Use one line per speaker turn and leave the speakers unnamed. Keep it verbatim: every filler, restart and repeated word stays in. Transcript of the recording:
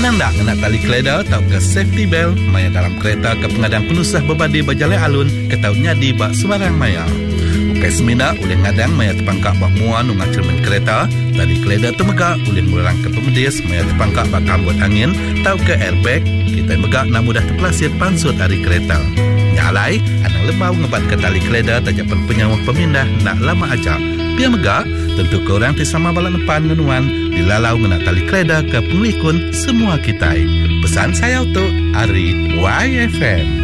Penanda kena tali keleda tau ke safety belt maya dalam kereta ke pengadang penusah berbadi berjalai alun ke tau nyadi bak sembarang maya. Ukai semina oleh ngadang maya terpangkak bak muan unga cermin kereta, tali keleda temegak oleh mulang ke pemedis maya terpangkak bak kambut angin tau ke airbag, kita megak nak mudah terpelasir pansut hari kereta. Nyalai, anang lebau ngebat ke tali keleda tajapan penyawah pemindah nak lama ajak. Biar megak, tentu korang ti sama balak depan menuan dilalau ngena tali keleda ke penglikun semua kita. Pesan saya untuk Ari Y F M.